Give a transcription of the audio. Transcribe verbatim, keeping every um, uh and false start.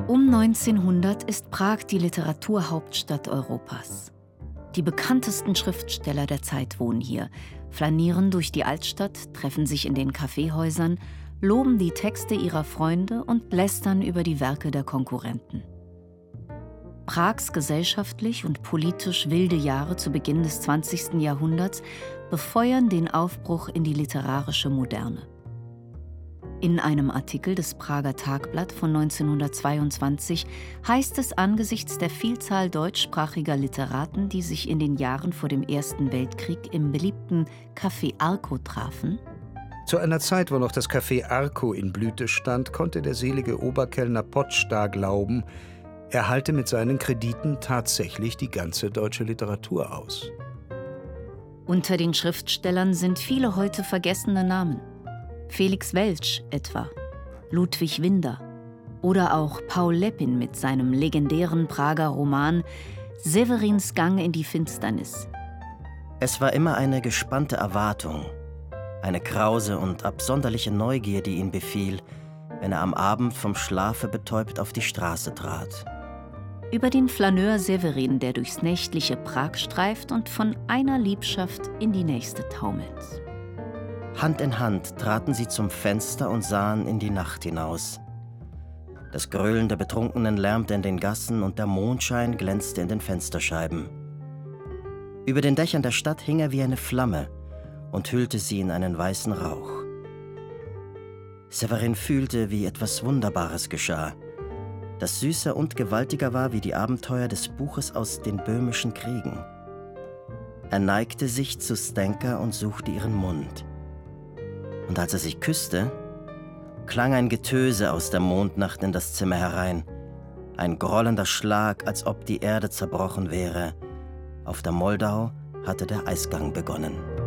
Um neunzehnhundert ist Prag die Literaturhauptstadt Europas. Die bekanntesten Schriftsteller der Zeit wohnen hier, flanieren durch die Altstadt, treffen sich in den Kaffeehäusern, loben die Texte ihrer Freunde und lästern über die Werke der Konkurrenten. Prags gesellschaftlich und politisch wilde Jahre zu Beginn des zwanzigsten Jahrhunderts befeuern den Aufbruch in die literarische Moderne. In einem Artikel des Prager Tagblatt von neunzehnhundertzweiundzwanzig heißt es angesichts der Vielzahl deutschsprachiger Literaten, die sich in den Jahren vor dem Ersten Weltkrieg im beliebten Café Arco trafen: Zu einer Zeit, wo noch das Café Arco in Blüte stand, konnte der selige Oberkellner Potschda glauben, er halte mit seinen Krediten tatsächlich die ganze deutsche Literatur aus. Unter den Schriftstellern sind viele heute vergessene Namen. Felix Welsch etwa, Ludwig Winder oder auch Paul Leppin mit seinem legendären Prager Roman Severins Gang in die Finsternis. Es war immer eine gespannte Erwartung, eine krause und absonderliche Neugier, die ihn befiel, wenn er am Abend vom Schlafe betäubt auf die Straße trat. Über den Flaneur Severin, der durchs nächtliche Prag streift und von einer Liebschaft in die nächste taumelt. Hand in Hand traten sie zum Fenster und sahen in die Nacht hinaus. Das Gröhlen der Betrunkenen lärmte in den Gassen und der Mondschein glänzte in den Fensterscheiben. Über den Dächern der Stadt hing er wie eine Flamme und hüllte sie in einen weißen Rauch. Severin fühlte, wie etwas Wunderbares geschah, das süßer und gewaltiger war wie die Abenteuer des Buches aus den böhmischen Kriegen. Er neigte sich zu Stenka und suchte ihren Mund. Und als er sich küsste, klang ein Getöse aus der Mondnacht in das Zimmer herein. Ein grollender Schlag, als ob die Erde zerbrochen wäre. Auf der Moldau hatte der Eisgang begonnen.